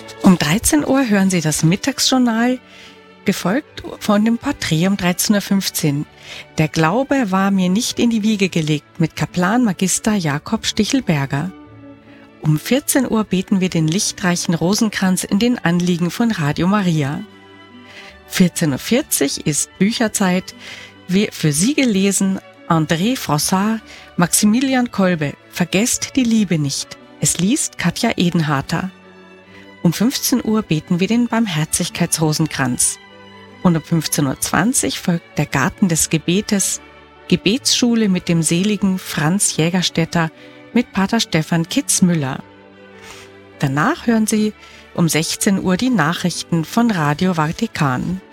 Um 13 Uhr hören Sie das Mittagsjournal, gefolgt von dem Porträt um 13.15 Uhr. Der Glaube war mir nicht in die Wiege gelegt mit Kaplan Magister Jakob Stichelberger. Um 14 Uhr beten wir den lichtreichen Rosenkranz in den Anliegen von Radio Maria. 14.40 Uhr ist Bücherzeit. Für Sie gelesen André Frossard, Maximilian Kolbe, Vergesst die Liebe nicht. Es liest Katja Edenharter. Um 15 Uhr beten wir den Barmherzigkeitsrosenkranz. Und um 15.20 Uhr folgt der Garten des Gebetes, Gebetsschule mit dem seligen Franz Jägerstätter mit Pater Stefan Kitzmüller. Danach hören Sie um 16 Uhr die Nachrichten von Radio Vatikan.